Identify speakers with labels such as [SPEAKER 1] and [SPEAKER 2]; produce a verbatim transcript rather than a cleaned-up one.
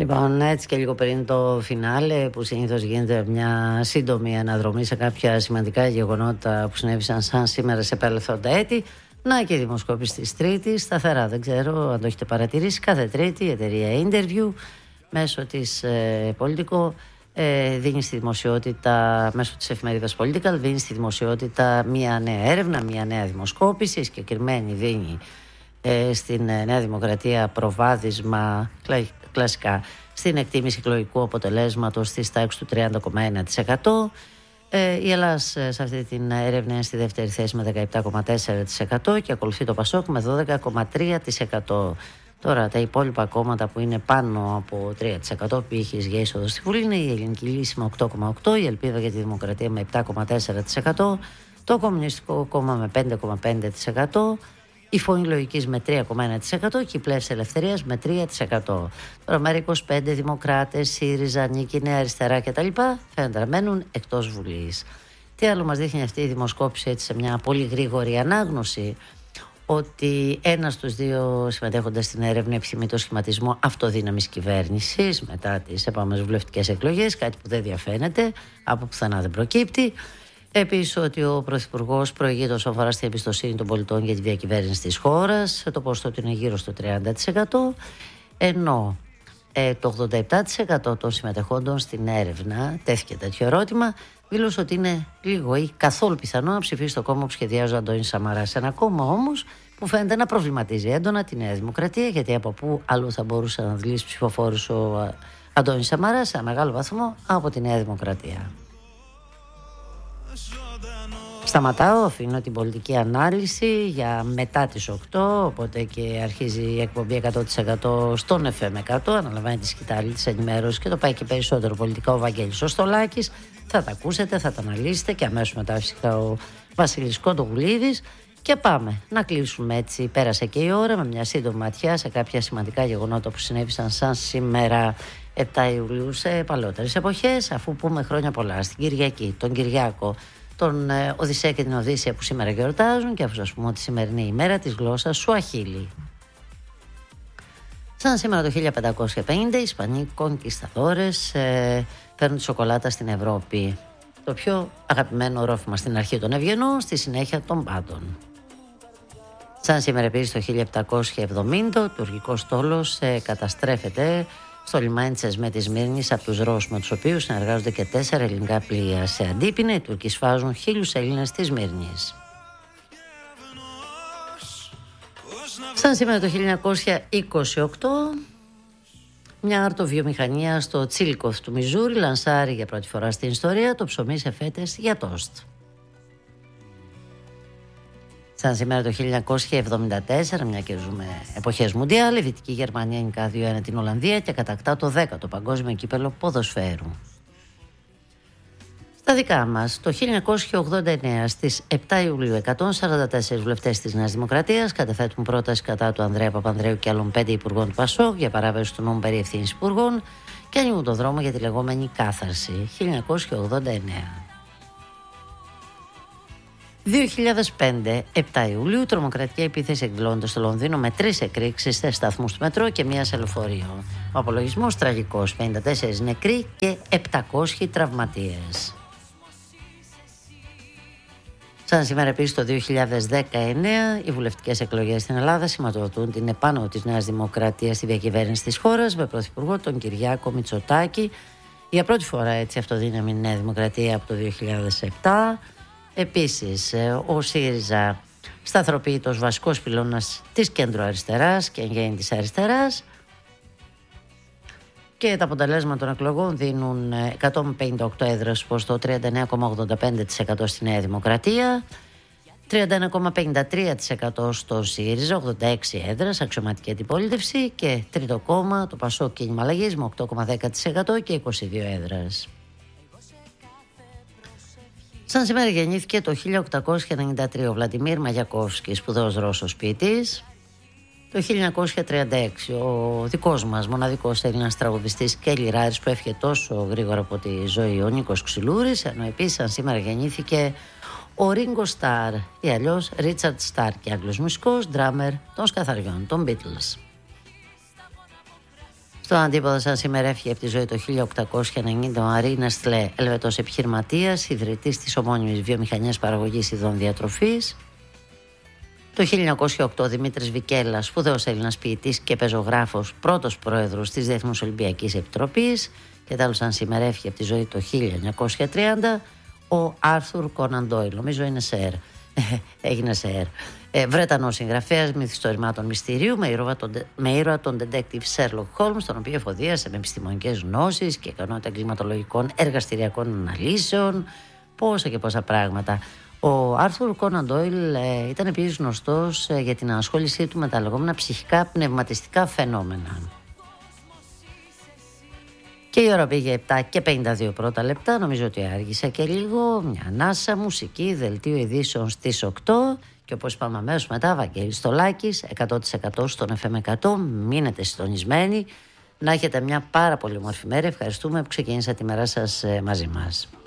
[SPEAKER 1] Λοιπόν, έτσι και λίγο πριν το φινάλε, που συνήθως γίνεται μια σύντομη αναδρομή σε κάποια σημαντικά γεγονότα που συνέβησαν σαν σήμερα σε παρελθόντα έτη, να και η δημοσκόπηση της Τρίτης, σταθερά, δεν ξέρω αν το έχετε παρατηρήσει, κάθε Τρίτη η εταιρεία Interview μέσω της ε, Politico ε, δίνει στη δημοσιότητα, μέσω της εφημερίδας Political, δίνει στη δημοσιότητα μια νέα έρευνα, μια νέα δημοσκόπηση, συγκεκριμένη δίνει ε, στην Νέα Δημοκρατία προβάδισμα κλασικά στην εκτίμηση εκλογικού αποτελέσματος στις τάξεις του τριάντα κόμμα ένα τοις εκατό. Ε, η Ελλάς σε αυτή την έρευνα είναι στη δεύτερη θέση με δεκαεπτά κόμμα τέσσερα τοις εκατό και ακολουθεί το Πασόκ με δώδεκα κόμμα τρία τοις εκατό. Τώρα τα υπόλοιπα κόμματα που είναι πάνω από τρία τοις εκατό π.χ. για είσοδο στη Βουλή είναι η Ελληνική Λύση με οκτώ κόμμα οκτώ τοις εκατό, η Ελπίδα για τη Δημοκρατία με επτά κόμμα τέσσερα τοις εκατό, το Κομμουνιστικό Κόμμα με πέντε κόμμα πέντε τοις εκατό, η Φωνή Λογικής με τρία κόμμα ένα τοις εκατό και η Πλεύση Ελευθερίας με τρία τοις εκατό. Τώρα με είκοσι πέντε Δημοκράτες, ΣΥΡΙΖΑ, Νίκη, Νέα Αριστερά κτλ. Φαίνεται να μένουν εκτός Βουλής. Τι άλλο μας δείχνει αυτή η δημοσκόπηση, έτσι σε μια πολύ γρήγορη ανάγνωση? Ότι ένας στους δύο συμμετέχοντες στην έρευνα επιθυμεί το σχηματισμό αυτοδύναμης κυβέρνησης μετά τις επόμενες βουλευτικές εκλογές, κάτι που δεν διαφαίνεται, από πουθενά δεν προκύπτει. Επίσης ότι ο Πρωθυπουργός προηγείται όσον αφορά στην εμπιστοσύνη των πολιτών για τη διακυβέρνηση της χώρας, το ποσοστό του είναι γύρω στο τριάντα τοις εκατό, ενώ ε, το ογδόντα επτά τοις εκατό των συμμετεχόντων στην έρευνα, τέθηκε τέτοιο ερώτημα, δήλωσε ότι είναι λίγο ή καθόλου πιθανό να ψηφίσει το κόμμα που σχεδιάζει ο Αντώνης Σαμαράς. Ένα κόμμα όμως που φαίνεται να προβληματίζει έντονα τη Νέα Δημοκρατία, γιατί από πού αλλού θα μπορούσε να αντλήσει ψηφοφόρους ο Αντώνης Σαμαράς, σε ένα μεγάλο βαθμό από τη Νέα Δημοκρατία. Σταματάω, αφήνω την πολιτική ανάλυση για μετά τις οκτώ, οπότε και αρχίζει η εκπομπή εκατό τοις εκατό στον εφ εμ εκατό, αναλαμβάνει τη σκητάλη της ενημέρωσης και το πάει και περισσότερο πολιτικά ο Βαγγέλης ο Στολάκης. Θα τα ακούσετε, θα τα αναλύσετε και αμέσως μετά φυσικά ο Βασίλης Κοντογουλίδης. Και πάμε να κλείσουμε έτσι, πέρασε και η ώρα, με μια σύντομη ματιά σε κάποια σημαντικά γεγονότα που συνέβησαν σαν σήμερα επτά Ιουλίου σε παλαιότερες εποχές, αφού πούμε χρόνια πολλά στην Κυριακή, τον Κυριάκο, τον ε, Οδυσσέα και την Οδύσσεια που σήμερα γιορτάζουν, και αφού σας πούμε ότι σημερινή ημέρα της γλώσσας Σουαχίλι. Σαν σήμερα το χίλια πεντακόσια πενήντα οι Ισπανοί κονκισταδόρες ε, φέρνουν τη σοκολάτα στην Ευρώπη. Το πιο αγαπημένο ρόφημα στην αρχή των ευγενών, στη συνέχεια των πάντων. Σαν σήμερα επίσης το χίλια επτακόσια εβδομήντα ο τουρκικός στόλος ε, καταστρέφεται στο λιμάνι της Εσμέ της Σμύρνης από τους Ρώσους, με τους οποίους συνεργάζονται και τέσσερα ελληνικά πλοία. Σε αντίπεινα οι Τούρκοι σφάζουν χίλιους Έλληνες της Σμύρνης. Σαν σήμερα το χίλια εννιακόσια είκοσι οκτώ μια αρτοβιομηχανία στο Τσίλικοφ του Μιζούρι λανσάρει για πρώτη φορά στην ιστορία το ψωμί σε φέτες για τόστ. Σαν σήμερα το χίλια εννιακόσια εβδομήντα τέσσερα, μια και ζούμε εποχές Μουντιάλ, η Δυτική Γερμανία νικά δύο ένα την Ολλανδία και κατακτά το δέκατο παγκόσμιο κύπελλο ποδοσφαίρου. Στα δικά μας, το χίλια εννιακόσια ογδόντα εννέα στις επτά Ιουλίου εκατόν σαράντα τέσσερα βουλευτές της Νέας Δημοκρατίας καταθέτουν πρόταση κατά του Ανδρέα Παπανδρέου και άλλων πέντε υπουργών του Πασόκ για παράβαση του νόμου περί ευθύνης υπουργών και ανοίγουν το δρόμο για τη λεγόμενη κάθαρση. χίλια εννιακόσια ογδόντα εννέα. δύο χιλιάδες πέντε, επτά Ιουλίου, τρομοκρατική επίθεση εκδηλώνεται στο Λονδίνο με τρεις εκρήξεις σε σταθμούς του μετρό και μία σε λεωφορείο. Ο απολογισμός τραγικός, πενήντα τέσσερις νεκροί και επτακόσιοι τραυματίες. Σαν σήμερα επίσης το δύο χιλιάδες δεκαεννέα, οι βουλευτικές εκλογές στην Ελλάδα σηματοδοτούν την επάνωδο της Νέας Δημοκρατίας στη διακυβέρνηση της χώρας με πρωθυπουργό τον Κυριάκο Μητσοτάκη. Για πρώτη φορά έτσι αυτοδύναμη Νέα Δημοκρατία από το δύο χιλιάδες επτά. Επίσης, ο ΣΥΡΙΖΑ σταθεροποιείται ως βασικός πυλώνας της κέντρο-αριστεράς και εν γέννη της αριστεράς. Και τα αποτελέσματα των εκλογών δίνουν εκατόν πενήντα οκτώ έδρες προς το τριάντα εννέα κόμμα ογδόντα πέντε τοις εκατό στη Νέα Δημοκρατία, τριάντα ένα κόμμα πενήντα τρία τοις εκατό στο ΣΥΡΙΖΑ, ογδόντα έξι έδρες, αξιωματική αντιπολίτευση, και τρίτο κόμμα, το Πασόκ Κίνημα Αλλαγής, με οκτώ κόμμα δέκα τοις εκατό και είκοσι δύο έδρες. Σαν σήμερα γεννήθηκε το χίλια οκτακόσια ενενήντα τρία ο Βλαντιμίρ Μαγιακόφσκι, σπουδαίος Ρώσος ποιητής. Το χίλια εννιακόσια τριάντα έξι ο δικός μας μοναδικός Έλληνας τραγουδιστής και λιράρης που έφυγε τόσο γρήγορα από τη ζωή, ο Νίκος Ξυλούρης, ενώ επίσης σαν σήμερα γεννήθηκε ο Ρίγκο Σταρ ή αλλιώς Ρίτσαρντ Σταρ, και Άγγλος μουσικός, ντράμερ των Σκαθαριών, των Beatles. Στο αντίποδα, σαν σήμερα, έφυγε από τη ζωή το χίλια οκτακόσια ενενήντα ο Αρί Νεστλέ, Ελβετός επιχειρηματίας, ιδρυτής της ομώνυμης βιομηχανίας παραγωγής ειδών διατροφής. Το χίλια εννιακόσια οκτώ, Δημήτρης Βικέλας, σπουδαίος Έλληνας ποιητής και πεζογράφος, πρώτος πρόεδρος της Διεθνούς Ολυμπιακής Επιτροπής. Και τέλος, σαν σήμερα, έφυγε από τη ζωή το χίλια εννιακόσια τριάντα ο Άρθουρ Κόναν Ντόιλ, νομίζω είναι σερ. Έγινε σερ. Ε, Βρετανός συγγραφέας μυθιστορημάτων μυστηρίου με ήρωα τον, με ήρωα τον detective Sherlock Holmes, τον οποίο εφοδίασε με επιστημονικές γνώσεις και ικανότητα εγκληματολογικών εργαστηριακών αναλύσεων, πόσα και πόσα πράγματα. Ο Άρθουρ Κόναν Ντόιλ ε, ήταν επίσης γνωστός ε, για την ασχόλησή του με τα λεγόμενα ψυχικά πνευματιστικά φαινόμενα. Και η ώρα πήγε επτά και πενήντα δύο πρώτα λεπτά. Νομίζω ότι άργησα και λίγο. Μια ανάσα, μουσική, δελτίο ειδήσεων στις οκτώ. Και όπως είπαμε αμέσως μετά, Βαγγέλης Στολάκης, εκατό τοις εκατό στον εφ εμ εκατό. Μείνετε συντονισμένοι. Να έχετε μια πάρα πολύ όμορφη μέρα. Ευχαριστούμε που ξεκίνησατε τη μέρα σας μαζί μας.